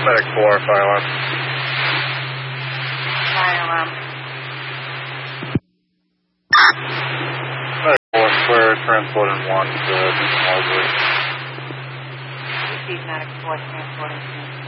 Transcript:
Medic 4, fire alarm. Fire alarm. Medic 4, clear, transporting 1 to Newton Walsley. Receive Medic 4, transporting 2.